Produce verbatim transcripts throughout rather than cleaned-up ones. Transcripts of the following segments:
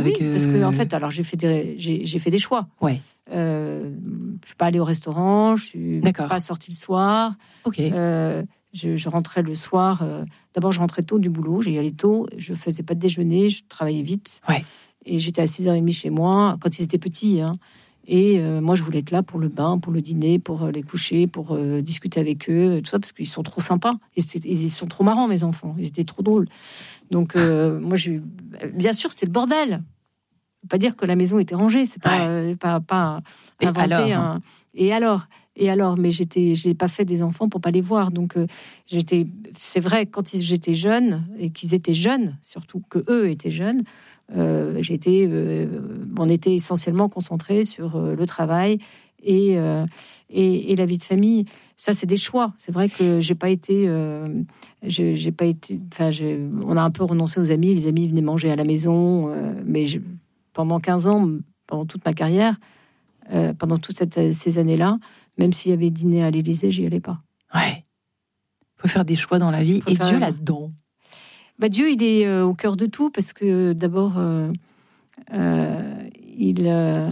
avec, oui, parce que en fait, alors j'ai fait des, j'ai, j'ai fait des choix. Ouais. Euh, je suis pas allée au restaurant, je suis D'accord. pas sortie le soir. Ok. Euh, je, je rentrais le soir. Euh, d'abord, je rentrais tôt du boulot, j'y allais tôt. Je faisais pas de déjeuner, je travaillais vite. Ouais. Et j'étais à six heures trente chez moi quand ils étaient petits. Hein. Et euh, moi, je voulais être là pour le bain, pour le dîner, pour les coucher, pour euh, discuter avec eux, tout ça, parce qu'ils sont trop sympas. Et ils sont trop marrants, mes enfants. Ils étaient trop drôles. Donc, euh, moi, je, bien sûr, c'était le bordel. Faut pas dire que la maison était rangée. C'est pas, Ouais. euh, pas, pas Et inventer alors, un. Et alors Et alors Mais j'étais, j'ai pas fait des enfants pour pas les voir. Donc, euh, j'étais. C'est vrai, quand ils, j'étais jeune et qu'ils étaient jeunes, surtout que eux étaient jeunes. Euh, j'ai été, euh, on était essentiellement concentrés sur euh, le travail et, euh, et et la vie de famille. Ça, c'est des choix. C'est vrai que j'ai pas été, euh, j'ai, j'ai pas été. Enfin, j'ai, on a un peu renoncé aux amis. Les amis venaient manger à la maison, euh, mais je, pendant quinze ans, pendant toute ma carrière, euh, pendant toutes cette, ces années-là, même s'il y avait dîner à l'Élysée, j'y allais pas. Ouais. Faut faire des choix dans la vie. Faut Et faire... Dieu là-dedans. Bah, Dieu, il est euh, au cœur de tout parce que d'abord, euh, euh, il, euh,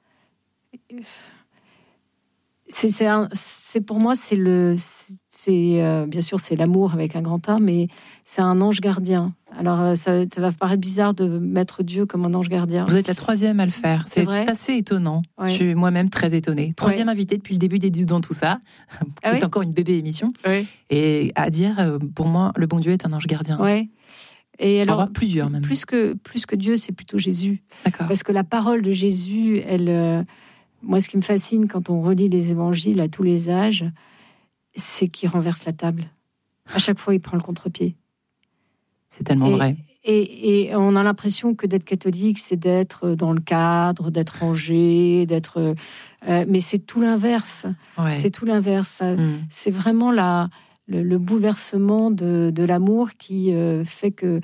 c'est, c'est, un, c'est pour moi, c'est le, c'est euh, bien sûr c'est l'amour avec un grand A, mais c'est un ange gardien. Alors euh, ça, ça va paraître bizarre de mettre Dieu comme un ange gardien. Vous êtes la troisième à le faire. C'est, c'est vrai assez étonnant. Ouais. Je suis moi-même très étonnée. Troisième ouais. invitée depuis le début des dans tout ça. Ah c'est oui encore une bébé émission. Oui. Et à dire, pour moi, le bon Dieu est un ange gardien. Ouais. Et alors, alors plusieurs même. Plus que plus que Dieu, c'est plutôt Jésus. D'accord. Parce que la parole de Jésus, elle, euh, moi, ce qui me fascine quand on relit les évangiles à tous les âges, c'est qu'il renverse la table. À chaque fois, il prend le contre-pied. C'est tellement et, vrai. Et, et on a l'impression que d'être catholique, c'est d'être dans le cadre, d'être rangé, d'être. Euh, mais c'est tout l'inverse. Ouais. C'est tout l'inverse. Mmh. C'est vraiment la. Le, le bouleversement de, de l'amour qui euh, fait que,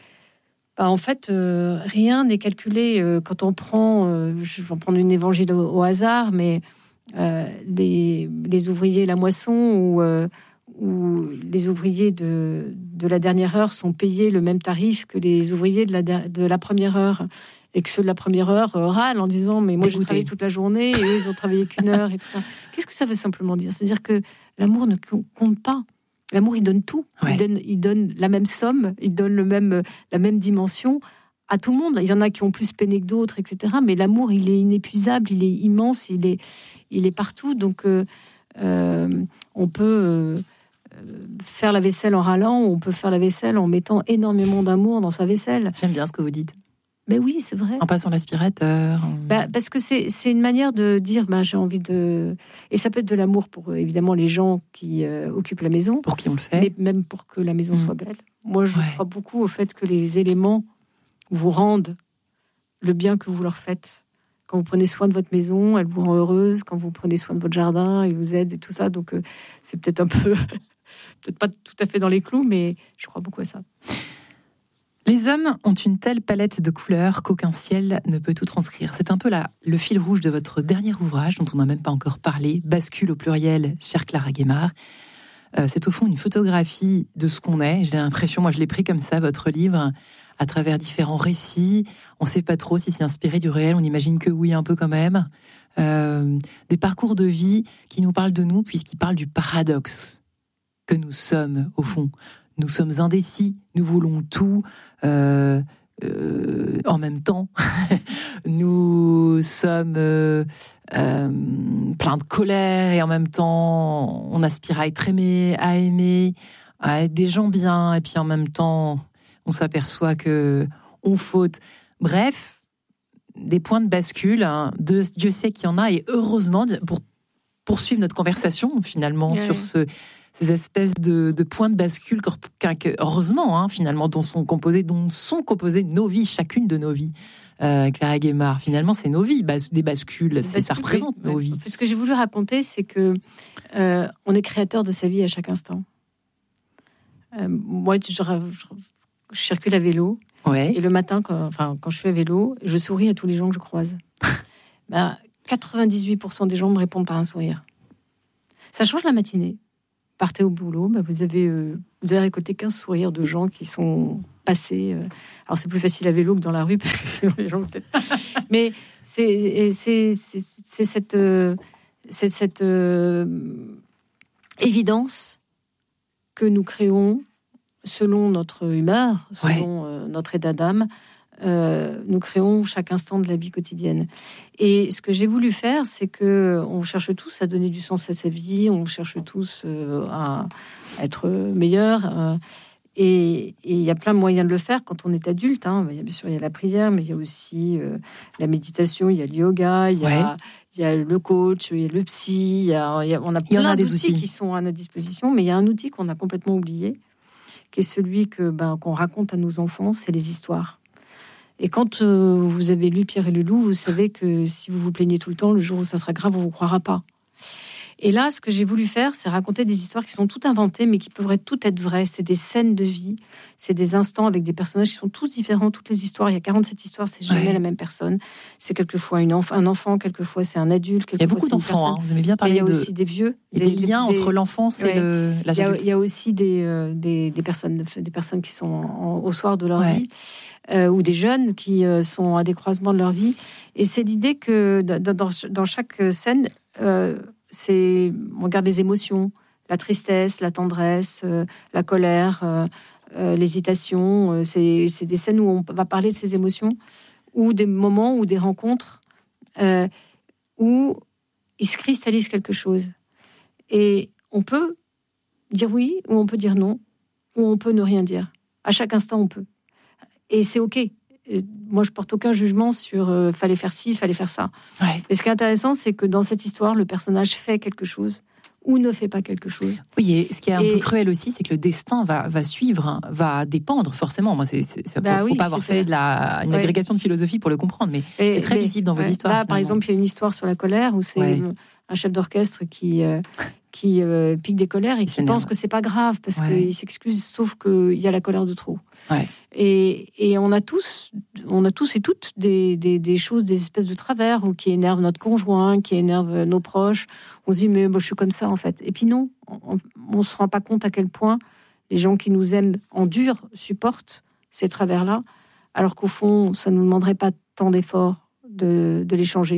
bah, en fait, euh, rien n'est calculé. Euh, quand on prend, euh, je vais prendre une évangile au, au hasard, mais euh, les, les ouvriers la moisson ou, euh, ou les ouvriers de, de la dernière heure sont payés le même tarif que les ouvriers de la, de la première heure. Et que ceux de la première heure euh, râlent en disant « mais moi, Dégoûté. J'ai travaillé toute la journée et eux, ils ont travaillé qu'une heure. » et tout ça. Qu'est-ce que ça veut simplement dire ? C'est-à-dire que l'amour ne compte pas. L'amour, il donne tout. Ouais. Il, donne, il donne la même somme, il donne le même, la même dimension à tout le monde. Il y en a qui ont plus peiné que d'autres, et cetera. Mais l'amour, il est inépuisable, il est immense, il est, il est partout. Donc, euh, euh, on peut euh, faire la vaisselle en râlant, ou on peut faire la vaisselle en mettant énormément d'amour dans sa vaisselle. J'aime bien ce que vous dites. Mais oui, c'est vrai. En passant l'aspirateur. En... Bah, parce que c'est, c'est une manière de dire, bah, j'ai envie de... Et ça peut être de l'amour pour, évidemment, les gens qui euh, occupent la maison. Pour qui on le fait. Mais même pour que la maison mmh. soit belle. Moi, je ouais. crois beaucoup au fait que les éléments vous rendent le bien que vous leur faites. Quand vous prenez soin de votre maison, elle vous rend heureuse. Quand vous prenez soin de votre jardin, il vous aide et tout ça. Donc, euh, c'est peut-être un peu... peut-être pas tout à fait dans les clous, mais je crois beaucoup à ça. Les hommes ont une telle palette de couleurs qu'aucun ciel ne peut tout transcrire. C'est un peu là le fil rouge de votre dernier ouvrage, dont on n'a même pas encore parlé, Bascule au pluriel, chère Clara Guémard. Euh, c'est au fond une photographie de ce qu'on est. J'ai l'impression, moi je l'ai pris comme ça, votre livre, à travers différents récits. On ne sait pas trop si c'est inspiré du réel, on imagine que oui, un peu quand même. Euh, des parcours de vie qui nous parlent de nous, puisqu'ils parlent du paradoxe que nous sommes, au fond. Nous sommes indécis, nous voulons tout euh, euh, en même temps. Nous sommes euh, euh, pleins de colère et en même temps, on aspire à être aimé, à aimer, à être des gens bien. Et puis en même temps, on s'aperçoit que on faute. Bref, des points de bascule. Hein, de, Dieu sait qu'il y en a. Et heureusement, pour poursuivre notre conversation finalement ouais. sur ce... ces espèces de, de points de bascule, heureusement, hein, finalement, dont sont composées, dont sont composées nos vies, chacune de nos vies. Euh, Clara Guémard, finalement, c'est nos vies, bas, des bascules, c'est, ça représente oui, nos vies. Ce que j'ai voulu raconter, c'est que euh, on est créateur de sa vie à chaque instant. Euh, moi, je, je, je circule à vélo, ouais. et le matin, quand, enfin, quand je suis à vélo, je souris à tous les gens que je croise. ben, quatre-vingt-dix-huit pour cent des gens me répondent par un sourire. Ça change la matinée. Partez au boulot, bah vous, avez, euh, vous avez récolté quinze sourires de gens qui sont passer. Alors c'est plus facile à vélo que dans la rue parce que sinon les gens peut-être. Mais c'est c'est c'est, c'est cette c'est cette euh, évidence que nous créons selon notre humeur, selon ouais. euh, notre état d'âme. Euh, nous créons chaque instant de la vie quotidienne. Et ce que j'ai voulu faire, c'est que on cherche tous à donner du sens à sa vie, on cherche tous euh, à être meilleur. Euh, et il y a plein de moyens de le faire quand on est adulte. Hein. Bien sûr, il y a la prière, mais il y a aussi euh, la méditation, il y a le yoga, il y a, ouais. il y a le coach, il y a le psy. Il y a, il y a, on a plein a d'outils outils. qui sont à notre disposition, mais il y a un outil qu'on a complètement oublié, qui est celui que ben, qu'on raconte à nos enfants, c'est les histoires. Et quand euh, vous avez lu Pierre et le loup, vous savez que si vous vous plaignez tout le temps, le jour où ça sera grave, on vous croira pas. Et là, ce que j'ai voulu faire, c'est raconter des histoires qui sont toutes inventées, mais qui pourraient toutes être vraies. C'est des scènes de vie, c'est des instants avec des personnages qui sont tous différents. Toutes les histoires, il y a quarante-sept histoires, c'est jamais ouais. la même personne. C'est quelquefois une enf- un enfant, quelquefois c'est un adulte. Il y a beaucoup d'enfants, hein. Vous aimez bien parler de... Il y a aussi des vieux. Il y a des, des liens des, entre l'enfance ouais. et le, l'âge adulte. Il y a aussi des, euh, des, des, personnes, des personnes qui sont en, au soir de leur ouais. vie. Euh, ou des jeunes qui euh, sont à des croisements de leur vie. Et c'est l'idée que dans, dans, dans chaque scène, euh, c'est, on regarde les émotions, la tristesse, la tendresse, euh, la colère, euh, euh, l'hésitation. Euh, c'est, c'est des scènes où on va parler de ces émotions, ou des moments ou des rencontres euh, où il se cristallise quelque chose. Et on peut dire oui, ou on peut dire non, ou on peut ne rien dire. À chaque instant, on peut. Et c'est OK. Moi, je porte aucun jugement sur euh, fallait faire ci, fallait faire ça. Ouais. Mais ce qui est intéressant, c'est que dans cette histoire, le personnage fait quelque chose ou ne fait pas quelque chose. Oui, et ce qui est un et... peu cruel aussi, c'est que le destin va, va suivre, hein, va dépendre forcément. Moi, c'est, c'est, ça, bah faut, oui, faut pas avoir fait de la, une ouais. agrégation de philosophie pour le comprendre, mais et, c'est très mais, visible dans vos ouais. histoires. Là, par exemple, il y a une histoire sur la colère où c'est ouais. un chef d'orchestre qui euh, qui euh, pique des colères et qui c'est pense énorme. Que c'est pas grave parce ouais. qu'il s'excuse, sauf qu'il y a la colère de trop. Ouais. Et, et on a tous, on a tous et toutes des, des, des choses, des espèces de travers ou qui énervent notre conjoint, qui énervent nos proches. On se dit mais moi je suis comme ça en fait. Et puis non, on, on se rend pas compte à quel point les gens qui nous aiment en dur supportent ces travers-là, alors qu'au fond ça ne nous demanderait pas tant d'efforts de, de les changer.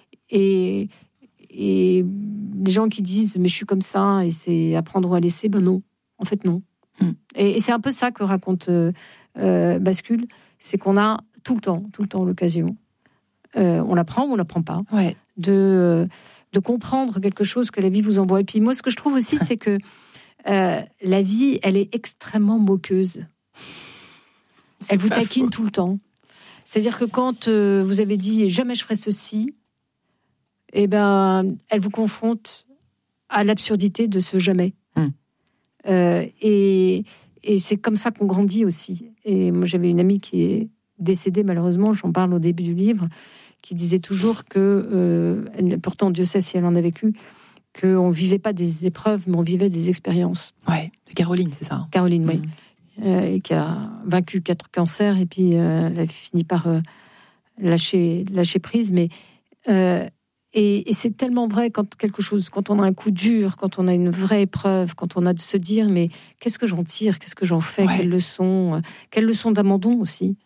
Et Et les gens qui disent mais je suis comme ça et c'est à prendre ou à laisser, ben non, en fait non. Mm. Et, et c'est un peu ça que raconte euh, euh, Bascule, c'est qu'on a tout le temps, tout le temps l'occasion, euh, on l'apprend ou on l'apprend pas, ouais. de de comprendre quelque chose que la vie vous envoie. Et puis moi, ce que je trouve aussi, c'est que euh, la vie, elle est extrêmement moqueuse. C'est elle vous taquine faux. Tout le temps. C'est-à-dire que quand euh, vous avez dit jamais je ferai ceci. Eh ben, elle vous confronte à l'absurdité de ce jamais. Mmh. Euh, et, et c'est comme ça qu'on grandit aussi. Et moi, j'avais une amie qui est décédée, malheureusement, j'en parle au début du livre, qui disait toujours que, euh, elle, pourtant, Dieu sait si elle en a vécu, qu'on ne vivait pas des épreuves, mais on vivait des expériences. Ouais, c'est Caroline, c'est ça. Caroline, mmh. oui. Euh, et qui a vaincu quatre cancers, et puis euh, elle a fini par euh, lâcher, lâcher prise. Mais... Euh, Et, et c'est tellement vrai quand quelque chose, quand on a un coup dur, quand on a une vraie épreuve, quand on a de se dire mais qu'est-ce que j'en tire, qu'est-ce que j'en fais, ouais. quelle leçon, quelle leçon d'abandon aussi.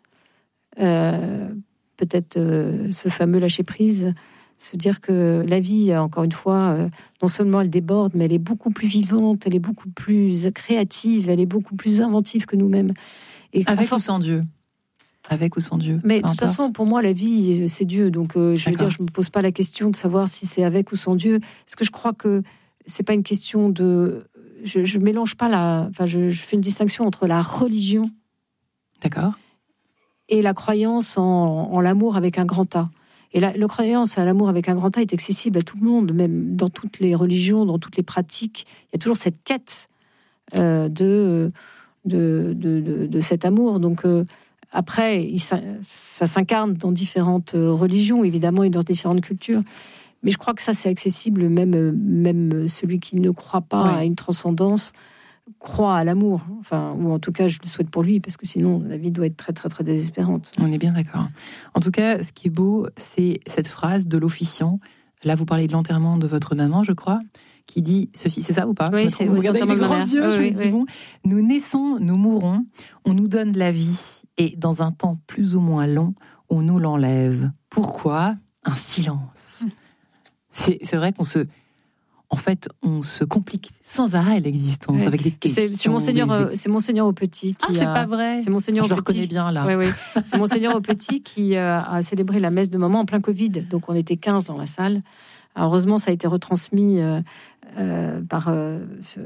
Euh, peut-être euh, ce fameux lâcher prise, se dire que la vie, encore une fois, euh, non seulement elle déborde, mais elle est beaucoup plus vivante, elle est beaucoup plus créative, elle est beaucoup plus inventive que nous-mêmes. Et avec force... ou sans Dieu. Avec ou sans Dieu. Mais de toute importe. Façon, pour moi, la vie, c'est Dieu. Donc, euh, je D'accord. veux dire, je me pose pas la question de savoir si c'est avec ou sans Dieu. Parce que je crois que c'est pas une question de. Je, je mélange pas la. Enfin, je, je fais une distinction entre la religion. D'accord. Et la croyance en, en l'amour avec un grand A. Et la, la croyance à l'amour avec un grand A est accessible à tout le monde, même dans toutes les religions, dans toutes les pratiques. Il y a toujours cette quête euh, de, de, de, de, de cet amour. Donc. Euh, Après, il, ça, ça s'incarne dans différentes religions, évidemment, et dans différentes cultures. Mais je crois que ça, c'est accessible, même, même celui qui ne croit pas ouais. à une transcendance croit à l'amour. Enfin, ou en tout cas, je le souhaite pour lui, parce que sinon, la vie doit être très, très, très désespérante. On est bien d'accord. En tout cas, ce qui est beau, c'est cette phrase de l'officiant. Là, vous parlez de l'enterrement de votre maman, je crois, qui dit ceci, c'est ça ou pas? Oui, c'est vous regardez avec des grands yeux, oui, je oui, me dis oui. Bon, nous naissons, nous mourons, on nous donne la vie, et dans un temps plus ou moins long, on nous l'enlève. Pourquoi? Un silence. Mmh. C'est, c'est vrai qu'on se... En fait, on se complique sans arrêt l'existence, ouais. avec des questions. C'est, c'est, Monseigneur, des... c'est Monseigneur Au-Petit qui Ah, c'est a... pas vrai. C'est Monseigneur Je le Au-Petit. reconnais bien, là. Oui, oui. C'est Monseigneur Au-Petit qui euh, a célébré la messe de maman en plein Covid. Donc, on était quinze dans la salle. Alors, heureusement, ça a été retransmis euh, euh, par, euh, ce...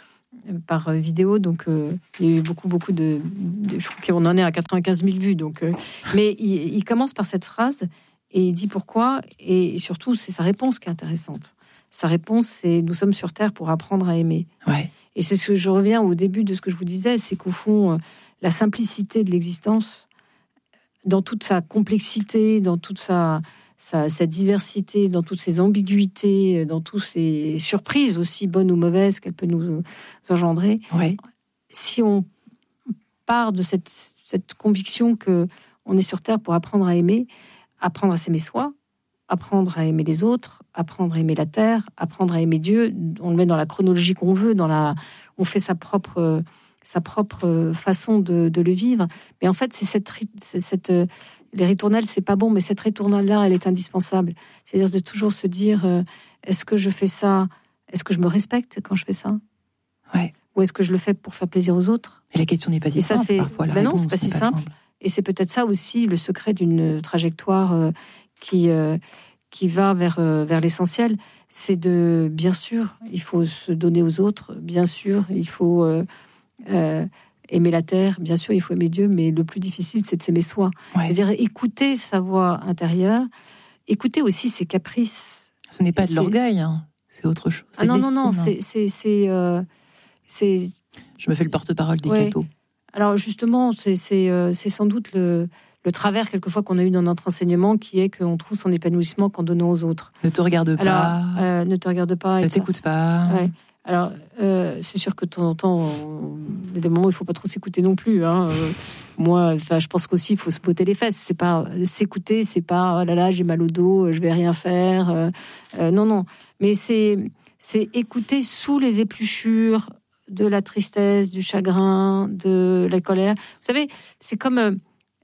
par vidéo. Donc, euh, il y a eu beaucoup, beaucoup de... de... Je crois qu'on en est à quatre-vingt-quinze mille vues. Donc, euh... Mais il, il commence par cette phrase et il dit pourquoi. Et surtout, c'est sa réponse qui est intéressante. Sa réponse, c'est « Nous sommes sur Terre pour apprendre à aimer ouais. ». Et c'est ce que je reviens au début de ce que je vous disais, c'est qu'au fond, la simplicité de l'existence, dans toute sa complexité, dans toute sa, sa, sa diversité, dans toutes ses ambiguïtés, dans toutes ses surprises, aussi bonnes ou mauvaises qu'elle peut nous engendrer, ouais. si on part de cette, cette conviction qu'on est sur Terre pour apprendre à aimer, apprendre à s'aimer soi, apprendre à aimer les autres, apprendre à aimer la terre, apprendre à aimer Dieu. On le met dans la chronologie qu'on veut, dans la, on fait sa propre, sa propre façon de, de le vivre. Mais en fait, c'est cette, c'est cette, les ritournelles, c'est pas bon, mais cette ritournelle-là, elle est indispensable. C'est-à-dire de toujours se dire, euh, est-ce que je fais ça, est-ce que je me respecte quand je fais ça, ouais. ou est-ce que je le fais pour faire plaisir aux autres? Et la question n'est pas si Et ça, simple. C'est, parfois, la ben réponse non, c'est pas si pas simple. simple. Et c'est peut-être ça aussi le secret d'une trajectoire. Euh, qui euh, qui va vers euh, vers l'essentiel, c'est de, bien sûr, il faut se donner aux autres, bien sûr, il faut euh, euh, aimer la terre, bien sûr, il faut aimer Dieu, mais le plus difficile, c'est de s'aimer soi. Ouais. C'est-à-dire écouter sa voix intérieure, écouter aussi ses caprices. Ce n'est pas de c'est... l'orgueil, hein. C'est autre chose. C'est ah non, de non, non, l'estime. c'est c'est c'est, euh, c'est. Je me fais le porte-parole des ouais. cathos. Alors justement, c'est c'est euh, c'est sans doute le le travers quelquefois qu'on a eu dans notre enseignement, qui est qu'on trouve son épanouissement qu'en donnant aux autres. Ne te regarde Alors, pas. Euh, ne te regarde pas. Ne t'écoute pas. Ouais. Alors, euh, c'est sûr que de temps en temps, il y a des moments où il ne faut pas trop s'écouter non plus. Hein. Euh, moi, enfin, je pense qu'aussi, il faut se botter les fesses. C'est pas s'écouter, c'est pas oh là là, j'ai mal au dos, je vais rien faire. Euh, euh, non, non. Mais c'est c'est écouter sous les épluchures de la tristesse, du chagrin, de la colère. Vous savez, c'est comme euh,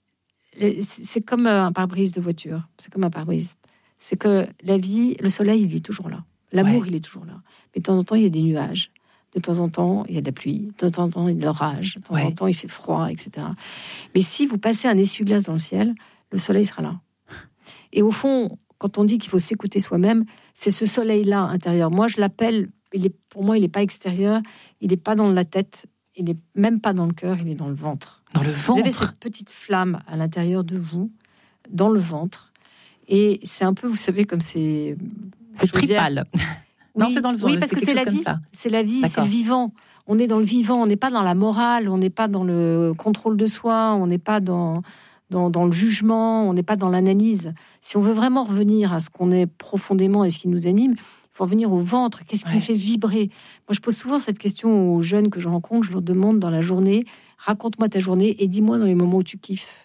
c'est comme un pare-brise de voiture. C'est comme un pare-brise. C'est que la vie, le soleil, il est toujours là. L'amour, ouais. il est toujours là. Mais de temps en temps, il y a des nuages. De temps en temps, il y a de la pluie. De temps en temps, il y a de l'orage. De temps ouais. en temps, il fait froid, et cetera. Mais si vous passez un essuie-glace dans le ciel, le soleil sera là. Et au fond, quand on dit qu'il faut s'écouter soi-même, c'est ce soleil-là intérieur. Moi, je l'appelle, il est, pour moi, il n'est pas extérieur. Il n'est pas dans la tête. Il n'est même pas dans le cœur. Il est dans le ventre. Dans le ventre. Vous avez cette petite flamme à l'intérieur de vous, dans le ventre. Et c'est un peu, vous savez, comme c'est... C'est tripale. Oui, non, c'est dans le ventre. Oui, parce c'est que c'est la vie. C'est la vie, D'accord. c'est le vivant. On est dans le vivant, on n'est pas dans la morale, on n'est pas dans le contrôle de soi, on n'est pas dans, dans, dans le jugement, on n'est pas dans l'analyse. Si on veut vraiment revenir à ce qu'on est profondément et ce qui nous anime, il faut revenir au ventre. Qu'est-ce qui ouais. me fait vibrer? Moi, je pose souvent cette question aux jeunes que je rencontre. Je leur demande dans la journée, raconte-moi ta journée et dis-moi dans les moments où tu kiffes.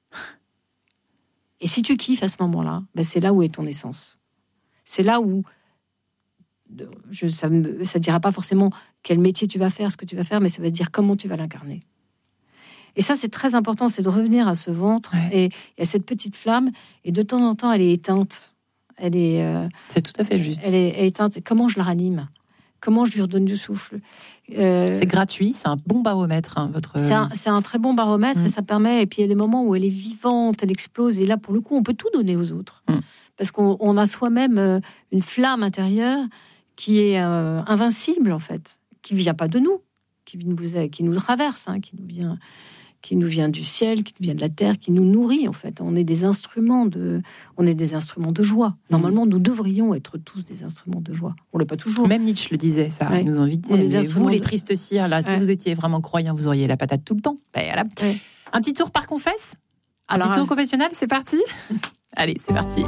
Et si tu kiffes à ce moment-là, ben c'est là où est ton essence. C'est là où je, ça ne ça dira pas forcément quel métier tu vas faire, ce que tu vas faire, mais ça va te dire comment tu vas l'incarner. Et ça, c'est très important, c'est de revenir à ce ventre ouais. et, et à cette petite flamme. Et de temps en temps, elle est éteinte. Elle est. Euh, c'est tout à fait juste. Elle est, elle est éteinte. Comment je la ranime? Comment je lui redonne du souffle? euh, C'est gratuit, c'est un bon baromètre. Hein, votre... c'est, un, c'est un très bon baromètre mmh. et ça permet. Et puis il y a des moments où elle est vivante, elle explose. Et là, pour le coup, on peut tout donner aux autres. Mmh. Parce qu'on on a soi-même euh, une flamme intérieure qui est euh, invincible, en fait, qui ne vient pas de nous, qui nous, qui nous traverse, hein, qui, nous vient, qui nous vient du ciel, qui nous vient de la terre, qui nous nourrit, en fait. On est des instruments de, on est des instruments de joie. Normalement, mmh. nous devrions être tous des instruments de joie. On ne l'est pas toujours. Même Nietzsche le disait, ça. Ouais. Il nous invitait. Vous, les tristes cires, là, ouais. si vous étiez vraiment croyants, vous auriez la patate tout le temps. Ben, voilà. ouais. Un petit tour par confesse. Un Alors, petit tour euh... confessionnel, c'est parti. Allez, c'est parti.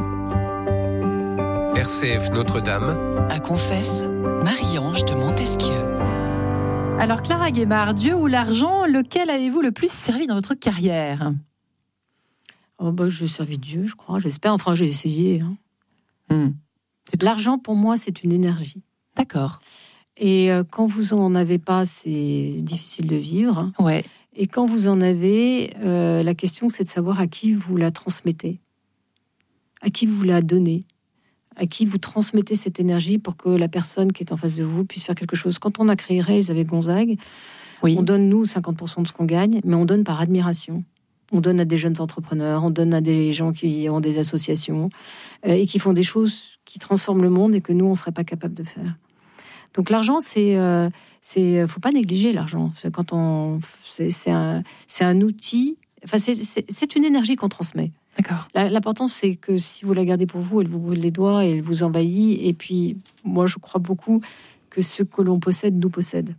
R C F Notre-Dame. À Confesse, Marie-Ange de Montesquieu. Alors, Clara Guémard, Dieu ou l'argent, lequel avez-vous le plus servi dans votre carrière? Oh bah, j'ai servi Dieu, je crois, j'espère. Enfin, j'ai essayé. Hein. Mmh. C'est L'argent, pour moi, c'est une énergie. D'accord. Et euh, quand vous en avez pas, c'est difficile de vivre. Ouais. Et quand vous en avez, euh, la question, c'est de savoir à qui vous la transmettez, à qui vous la donnez, à qui vous transmettez cette énergie pour que la personne qui est en face de vous puisse faire quelque chose. Quand on a créé Raise avec Gonzague, oui. on donne, nous, cinquante pour cent de ce qu'on gagne, mais on donne par admiration. On donne à des jeunes entrepreneurs, on donne à des gens qui ont des associations euh, et qui font des choses qui transforment le monde et que nous, on ne serait pas capable de faire. Donc l'argent, c'est, euh, c'est, faut pas négliger l'argent. C'est quand on, c'est, c'est un, c'est un outil. Enfin, c'est, c'est, c'est une énergie qu'on transmet. D'accord. La, l'important, c'est que si vous la gardez pour vous, elle vous brûle les doigts et elle vous envahit. Et puis, moi, je crois beaucoup que ce que l'on possède nous possède.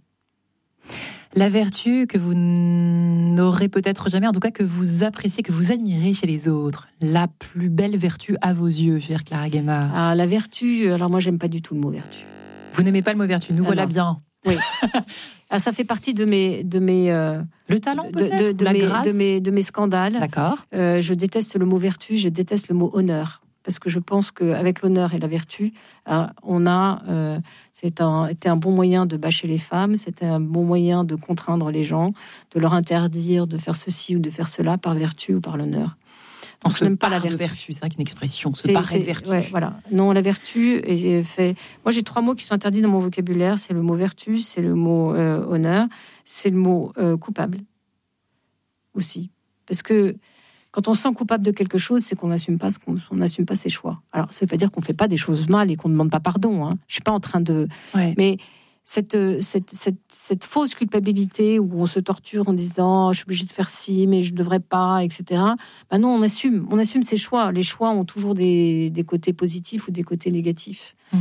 La vertu que vous n'aurez peut-être jamais, en tout cas que vous appréciez, que vous admirez chez les autres, la plus belle vertu à vos yeux, chère Clara Guémard. Ah, la vertu. Alors moi, j'aime pas du tout le mot vertu. Vous n'aimez pas le mot vertu, nous ah voilà non. bien. Oui. Ah, ça fait partie de mes, de mes euh, le talent de, peut-être, de, de, la mes, grâce. de mes, de mes scandales. D'accord. Euh, je déteste le mot vertu, je déteste le mot honneur, parce que je pense qu'avec l'honneur et la vertu, euh, on a, euh, c'est un, c'était un bon moyen de bâcher les femmes, c'était un bon moyen de contraindre les gens, de leur interdire de faire ceci ou de faire cela par vertu ou par l'honneur. On se n'aime pas la vertu. vertu. C'est vrai qu'une expression, se paraît de vertu. Ouais, voilà. Non, la vertu est fait. Moi, j'ai trois mots qui sont interdits dans mon vocabulaire. C'est le mot vertu, c'est le mot euh, honneur, c'est le mot euh, coupable aussi. Parce que quand on se sent coupable de quelque chose, c'est qu'on n'assume pas ce qu'on on n'assume pas ses choix. Alors, ça ne veut pas dire qu'on fait pas des choses mal et qu'on ne demande pas pardon. Hein. Je suis pas en train de. Ouais. Mais Cette, cette, cette, cette fausse culpabilité où on se torture en disant oh, je suis obligé de faire ci, mais je ne devrais pas, et cetera. Ben non, on assume, on assume ses choix. Les choix ont toujours des, des côtés positifs ou des côtés négatifs. Mmh.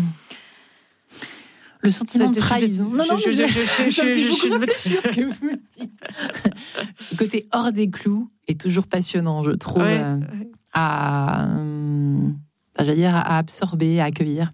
Le sentiment de trahison. Non, non, je, je, je, je, ça me fait je, beaucoup je, réfléchir ce que vous me dites. Le côté hors des clous est toujours passionnant, je trouve, ouais, euh, ouais. à, euh, j'allais dire, à absorber, à accueillir.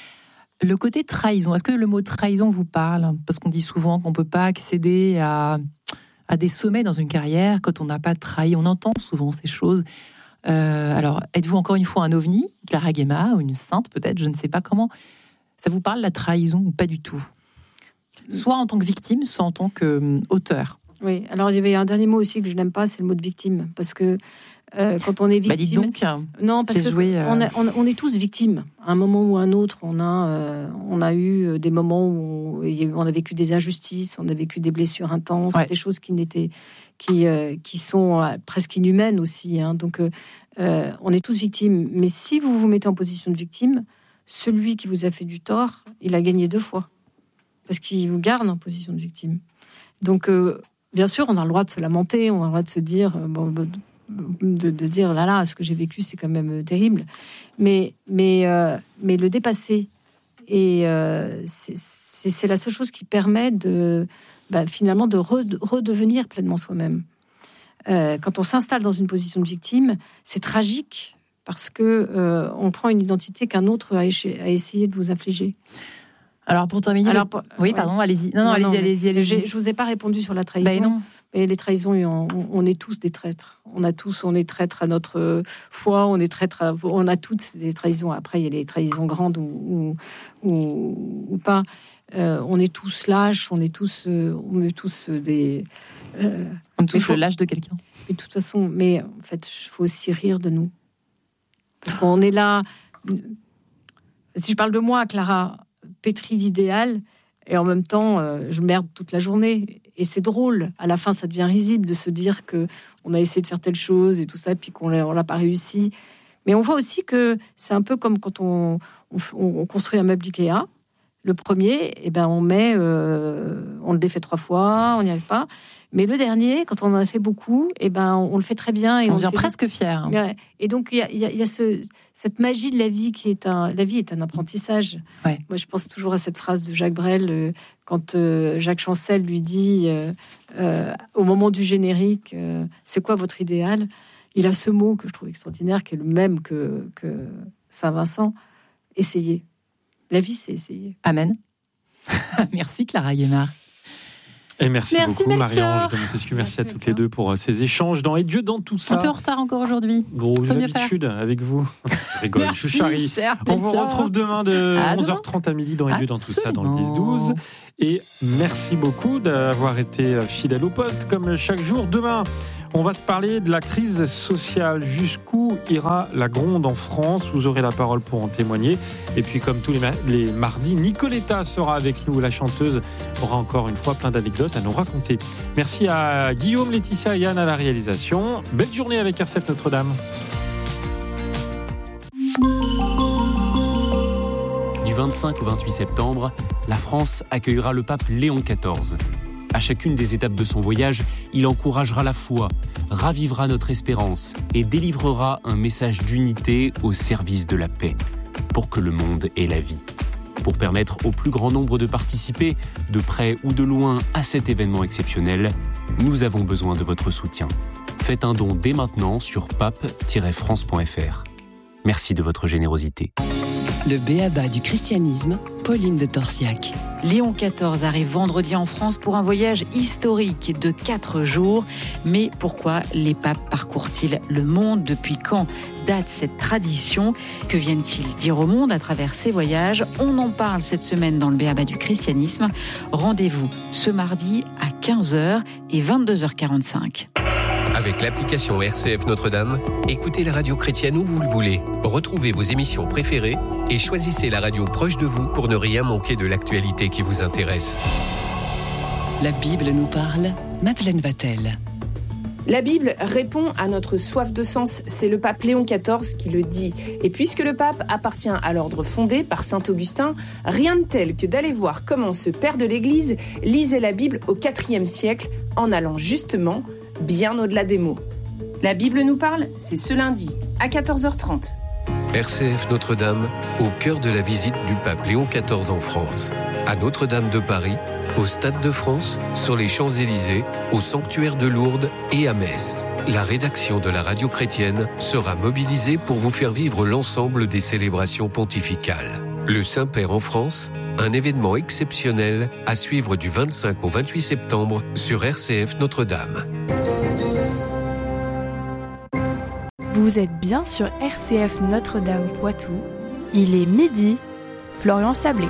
Le côté trahison, est-ce que le mot trahison vous parle ? Parce qu'on dit souvent qu'on ne peut pas accéder à, à des sommets dans une carrière quand on n'a pas trahi. On entend souvent ces choses. Euh, alors, êtes-vous encore une fois un ovni, Clara Guémard, ou une sainte peut-être, je ne sais pas comment. Ça vous parle, la trahison, ou pas du tout ? Soit en tant que victime, soit en tant qu'auteur. Oui, alors il y avait un dernier mot aussi que je n'aime pas, c'est le mot de victime. Parce que Euh, quand on est victime, bah dis donc, non, parce que joué, euh... on, a, on, on est tous victimes. À un moment ou à un autre, on a, euh, on a eu des moments où on a vécu des injustices, on a vécu des blessures intenses, ouais. des choses qui n'étaient, qui, euh, qui sont presque inhumaines aussi. Hein. Donc, euh, on est tous victimes. Mais si vous vous mettez en position de victime, celui qui vous a fait du tort, il a gagné deux fois, parce qu'il vous garde en position de victime. Donc, euh, bien sûr, on a le droit de se lamenter, on a le droit de se dire. Euh, bon, bon, De, de dire là là ce que j'ai vécu c'est quand même terrible, mais mais euh, mais le dépasser et euh, c'est, c'est, c'est la seule chose qui permet de bah, finalement de re, redevenir pleinement soi-même. Euh, quand on s'installe dans une position de victime, c'est tragique parce que euh, on prend une identité qu'un autre a, éche- a essayé de vous infliger. Alors pour terminer, Alors, le... pour, oui ouais. pardon, allez-y. Non non, non allez-y, non, allez-y, allez-y. Je vous ai pas répondu sur la trahison. Ben non. Et les trahisons, on, on est tous des traîtres. On a tous, on est traîtres à notre foi, on est traîtres, à, on a toutes des trahisons. Après, il y a les trahisons grandes ou, ou, ou, ou pas. Euh, on est tous lâches, on est tous, euh, on est tous des. Euh, on touche faut, le lâche de quelqu'un. Mais de toute façon, mais en fait, il faut aussi rire de nous, parce qu'on est là. Si je parle de moi, Clara, pétrie d'idéal. Et en même temps, euh, je merde toute la journée. Et c'est drôle. À la fin, ça devient risible de se dire qu'on a essayé de faire telle chose et tout ça, puis qu'on l'a, on l'a pas réussi. Mais on voit aussi que c'est un peu comme quand on, on, on construit un meuble Ikea. Le premier, eh ben, on met, euh, on le défait trois fois, on n'y arrive pas. Mais le dernier, quand on en a fait beaucoup, eh ben, on, on le fait très bien. Et on, on devient presque fier. Ouais. Et donc, il y a, y a, y a ce, cette magie de la vie qui est un... La vie est un apprentissage. Ouais. Moi, je pense toujours à cette phrase de Jacques Brel, euh, quand euh, Jacques Chancel lui dit, euh, euh, au moment du générique, euh, c'est quoi votre idéal ? Il a ce mot que je trouve extraordinaire, qui est le même que, que Saint-Vincent. Essayez. La vie, c'est essayer. Amen. Merci Clara Guémard. Et merci, merci beaucoup Melchior. Marie-Ange de Montesquieu. Merci, merci à toutes les deux pour ces échanges dans Et Dieu dans tout ça. Un peu en retard encore aujourd'hui. Bon, j'ai l'habitude avec vous. rigole. Merci, Chouchari. cher On vous Pékin. retrouve demain de À onze demain. heures trente à midi dans Et deux dans tout ça, dans le dix Absolument. douze. Et merci beaucoup d'avoir été fidèle au poste, comme chaque jour. Demain, on va se parler de la crise sociale. Jusqu'où ira la gronde en France? Vous aurez la parole pour en témoigner. Et puis, comme tous les, ma- les mardis, Nicoletta sera avec nous. La chanteuse aura encore une fois plein d'anecdotes à nous raconter. Merci à Guillaume, Laetitia et Yann à la réalisation. Belle journée avec R C F Notre-Dame. Du vingt-cinq au vingt-huit septembre, la France accueillera le pape Léon quatorze. À chacune des étapes de son voyage, il encouragera la foi, ravivera notre espérance et délivrera un message d'unité au service de la paix, pour que le monde ait la vie. Pour permettre au plus grand nombre de participer, de près ou de loin, à cet événement exceptionnel, nous avons besoin de votre soutien. Faites un don dès maintenant sur pape tiret france point f r. Merci de votre générosité. Le b.a.-ba du christianisme, Pauline de Torsiac. Léon quatorze arrive vendredi en France pour un voyage historique de quatre jours. Mais pourquoi les papes parcourent-ils le monde? Depuis quand date cette tradition? Que viennent-ils dire au monde à travers ces voyages? On en parle cette semaine dans le b.a.-ba du christianisme. Rendez-vous ce mardi à quinze heures et vingt-deux heures quarante-cinq. Avec l'application R C F Notre-Dame, écoutez la radio chrétienne où vous le voulez. Retrouvez vos émissions préférées et choisissez la radio proche de vous pour ne rien manquer de l'actualité qui vous intéresse. La Bible nous parle, Madeleine Vatel. La Bible répond à notre soif de sens, c'est le pape Léon quatorze qui le dit. Et puisque le pape appartient à l'ordre fondé par saint Augustin, rien de tel que d'aller voir comment ce père de l'Église lisait la Bible au quatrième siècle en allant justement bien au-delà des mots. La Bible nous parle, c'est ce lundi à quatorze heures trente. R C F Notre-Dame, au cœur de la visite du pape Léon quatorze en France. À Notre-Dame de Paris, au Stade de France, sur les Champs-Élysées, au sanctuaire de Lourdes et à Metz. La rédaction de la radio chrétienne sera mobilisée pour vous faire vivre l'ensemble des célébrations pontificales. Le Saint-Père en France, un événement exceptionnel à suivre du vingt-cinq au vingt-huit septembre sur R C F Notre-Dame. Vous êtes bien sur R C F Notre-Dame Poitou. Il est midi. Florian Sablé.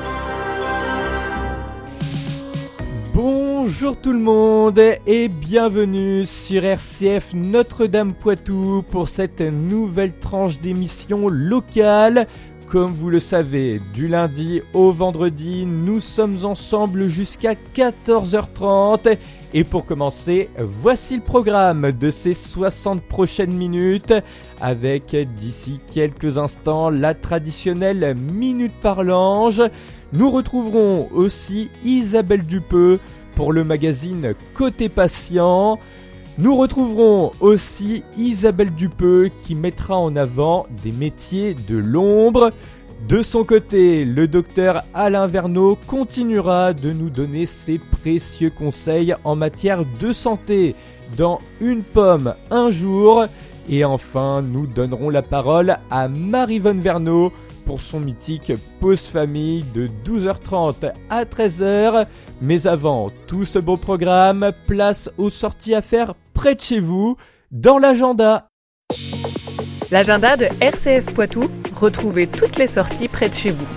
Bonjour tout le monde et bienvenue sur R C F Notre-Dame Poitou pour cette nouvelle tranche d'émission locale. Comme vous le savez, du lundi au vendredi, nous sommes ensemble jusqu'à quatorze heures trente. Et pour commencer, voici le programme de ces soixante prochaines minutes, avec d'ici quelques instants la traditionnelle Minute par l'Ange. Nous retrouverons aussi Isabelle Dupeux pour le magazine Côté Patient. Nous retrouverons aussi Isabelle Dupeux qui mettra en avant des métiers de l'ombre. De son côté, le docteur Alain Verneau continuera de nous donner ses précieux conseils en matière de santé dans Une pomme, un jour. Et enfin, nous donnerons la parole à Maryvonne Verneau pour son mythique Pause Famille de douze heures trente à treize heures. Mais avant tout ce beau programme, place aux sorties à faire près de chez vous, dans l'agenda. L'agenda de R C F Poitou, retrouvez toutes les sorties près de chez vous.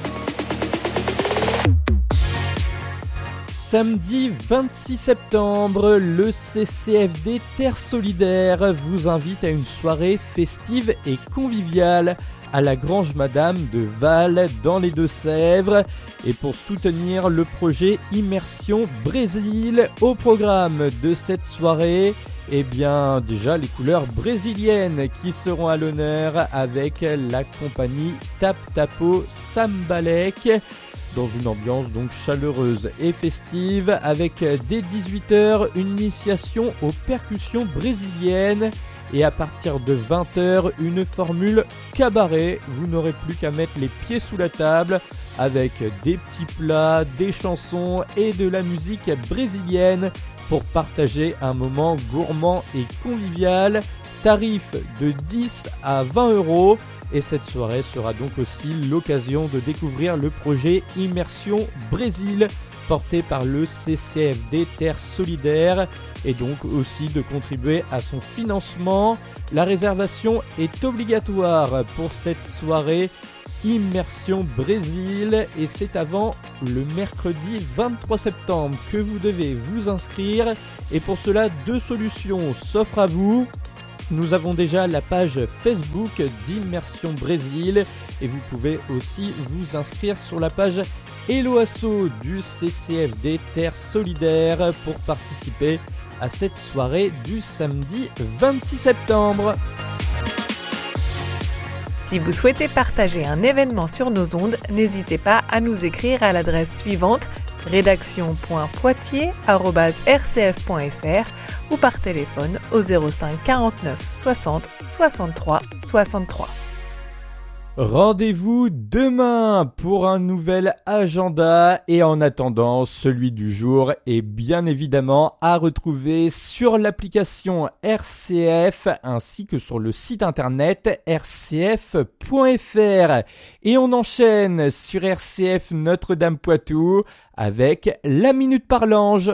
Samedi vingt-six septembre, le C C F D Terre Solidaire vous invite à une soirée festive et conviviale à la Grange Madame de Val dans les Deux-Sèvres. Et pour soutenir le projet Immersion Brésil, au programme de cette soirée, eh bien déjà les couleurs brésiliennes qui seront à l'honneur avec la compagnie Tap Tapo Sambalek, dans une ambiance donc chaleureuse et festive, avec dès dix-huit heures une initiation aux percussions brésiliennes. Et à partir de vingt heures, une formule cabaret. Vous n'aurez plus qu'à mettre les pieds sous la table avec des petits plats, des chansons et de la musique brésilienne pour partager un moment gourmand et convivial. Tarif de dix à vingt euros. Et cette soirée sera donc aussi l'occasion de découvrir le projet Immersion Brésil porté par le C C F D Terre Solidaire et donc aussi de contribuer à son financement. La réservation est obligatoire pour cette soirée Immersion Brésil et c'est avant le mercredi vingt-trois septembre que vous devez vous inscrire et pour cela deux solutions s'offrent à vous. Nous avons déjà la page Facebook d'Immersion Brésil et vous pouvez aussi vous inscrire sur la page Hello Asso du C C F D Terre Solidaire pour participer à cette soirée du samedi vingt-six septembre. Si vous souhaitez partager un événement sur nos ondes, n'hésitez pas à nous écrire à l'adresse suivante rédaction point poitiers arobase r c f point f r ou par téléphone au zéro cinq quarante-neuf soixante soixante-trois soixante-trois. Rendez-vous demain pour un nouvel agenda et en attendant, celui du jour est bien évidemment à retrouver sur l'application R C F ainsi que sur le site internet r c f point f r. Et on enchaîne sur R C F Notre-Dame Poitou avec la Minute par l'Ange.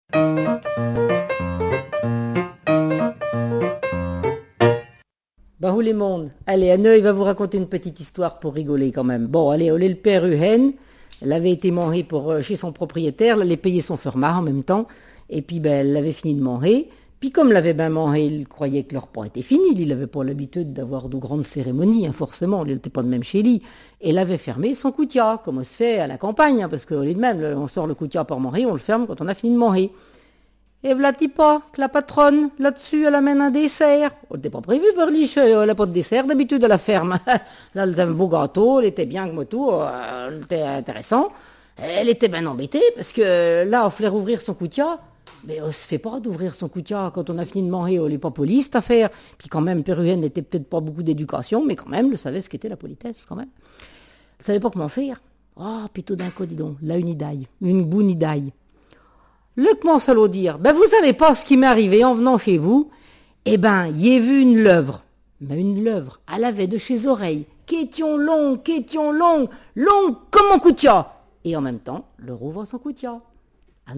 Bah, où les mondes. Allez, Anne, il va vous raconter une petite histoire pour rigoler quand même. Bon, allez, olé le père Uhen, elle avait été mangée pour, euh, chez son propriétaire, elle allait payer son fermard en même temps, et puis ben, elle avait fini de manger. Puis comme l'avait bien mangé, il croyait que le repas était fini, il n'avait pas l'habitude d'avoir de grandes cérémonies, hein, forcément, il n'était pas de même chez lui. Et il avait fermé son coutia, comme on se fait à la campagne, hein, parce qu'au lieu de même, on sort le coutia pour manger, on le ferme quand on a fini de manger. Et v'là-t-il pas que la patronne, là-dessus, elle amène un dessert. On n'était pas prévu, Berliche, elle n'a pas de dessert d'habitude à la ferme. Là, elle avait un beau gâteau, elle était bien comme tout, euh, elle était intéressant. Elle était bien embêtée, parce que là, on voulait rouvrir son coutia. Mais on se fait pas d'ouvrir son coutia quand on a fini de manger, on n'est pas poli, cette affaire. Puis quand même, Péruvienne n'était peut-être pas beaucoup d'éducation, mais quand même, elle savait ce qu'était la politesse, quand même. Elle savait pas comment faire. Ah, oh, puis tout d'un coup, dis donc, là, une idaille, une boune idaille. Le commence à l'eau dire, ben vous savez pas ce qui m'est arrivé en venant chez vous? Eh ben, y ai vu une leuvre. Mais une leuvre, elle avait de chez oreilles, question long, question long, long comme mon coutia. Et en même temps, le rouvre son coutia.